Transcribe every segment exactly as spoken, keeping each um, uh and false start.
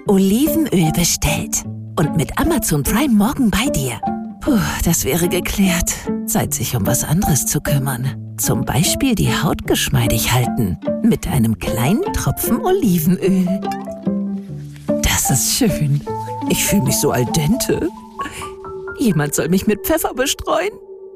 Olivenöl bestellt. Und mit Amazon Prime morgen bei dir. Puh, das wäre geklärt. Zeit, sich um was anderes zu kümmern. Zum Beispiel die Haut geschmeidig halten. Mit einem kleinen Tropfen Olivenöl. Das ist schön. Ich fühle mich so al dente. Jemand soll mich mit Pfeffer bestreuen.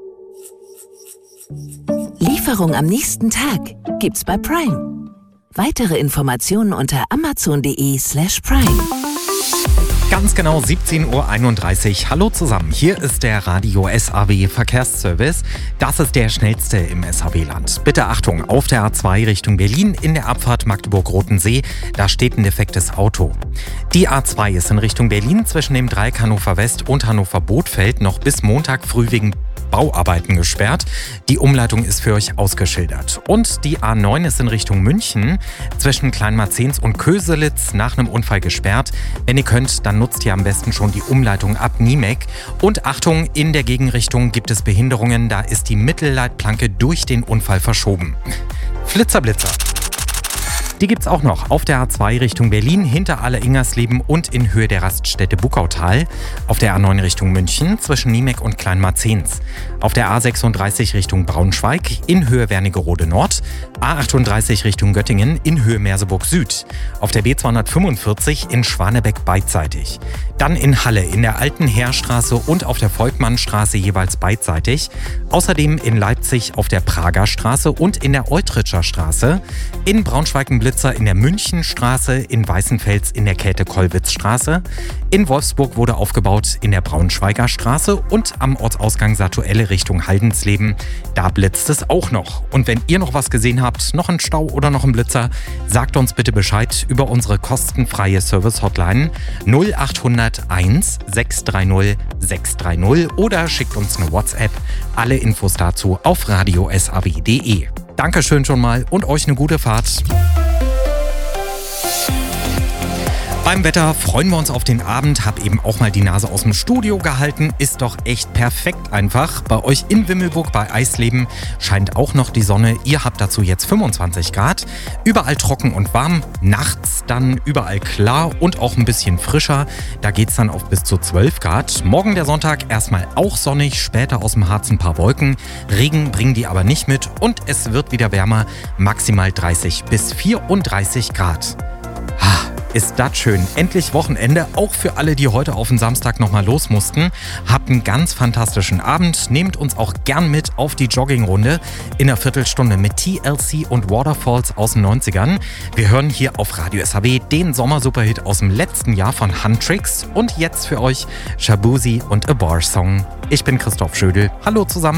Lieferung am nächsten Tag gibt's bei Prime. Weitere Informationen unter amazon.de slash prime. Ganz genau siebzehn Uhr einunddreißig. Hallo zusammen, hier ist der Radio S A W Verkehrsservice. Das ist der schnellste im S A W-Land. Bitte Achtung, auf der A zwei Richtung Berlin in der Abfahrt Magdeburg-Rotensee, da steht ein defektes Auto. Die A zwei ist in Richtung Berlin zwischen dem Dreieck Hannover West und Hannover Bothfeld noch bis Montag früh wegen Bauarbeiten gesperrt. Die Umleitung ist für euch ausgeschildert. Und die A neun ist in Richtung München zwischen Kleinmarzens und Köselitz nach einem Unfall gesperrt. Wenn ihr könnt, dann nutzt ihr am besten schon die Umleitung ab Niemek. Und Achtung, in der Gegenrichtung gibt es Behinderungen. Da ist die Mittelleitplanke durch den Unfall verschoben. Flitzerblitzer. Die gibt's auch noch auf der A zwei Richtung Berlin, hinter Aller-Ingersleben und in Höhe der Raststätte Buckautal. Auf der A neun Richtung München zwischen Niemek und Kleinmarzens. Auf der A sechsunddreißig Richtung Braunschweig in Höhe Wernigerode Nord. A achtunddreißig Richtung Göttingen in Höhe Merseburg Süd. Auf der B zweihundertfünfundvierzig in Schwanebeck beidseitig. Dann in Halle in der Alten Heerstraße und auf der Volkmannstraße jeweils beidseitig. Außerdem in Leipzig auf der Prager Straße und in der Eutritscher Straße. In Braunschweig-Blitzer in der Münchenstraße, in Weißenfels in der Käthe-Kollwitz-Straße. In Wolfsburg wurde aufgebaut in der Braunschweiger Straße und am Ortsausgang Satuelle Richtung Haldensleben. Da blitzt es auch noch. Und wenn ihr noch was gesehen habt, noch einen Stau oder noch einen Blitzer, sagt uns bitte Bescheid über unsere kostenfreie Service-Hotline null achthundert eins sechs drei null sechs drei null oder schickt uns eine WhatsApp. Alle Infos dazu auf radio s a w punkt d e. Dankeschön schon mal und euch eine gute Fahrt. Beim Wetter freuen wir uns auf den Abend, hab eben auch mal die Nase aus dem Studio gehalten, ist doch echt perfekt einfach. Bei euch in Wimmelburg bei Eisleben scheint auch noch die Sonne, ihr habt dazu jetzt fünfundzwanzig Grad. Überall trocken und warm, nachts dann überall klar und auch ein bisschen frischer, da geht's dann auf bis zu zwölf Grad. Morgen der Sonntag erstmal auch sonnig, später aus dem Harz ein paar Wolken, Regen bringen die aber nicht mit und es wird wieder wärmer, maximal dreißig bis vierunddreißig Grad. Ist das schön. Endlich Wochenende, auch für alle, die heute auf den Samstag nochmal los mussten. Habt einen ganz fantastischen Abend. Nehmt uns auch gern mit auf die Joggingrunde in einer Viertelstunde mit T L C und Waterfalls aus den neunzigern. Wir hören hier auf Radio S A W den Sommersuperhit aus dem letzten Jahr von Huntrix und jetzt für euch Shabuzi und A Bar Song. Ich bin Christoph Schödel. Hallo zusammen.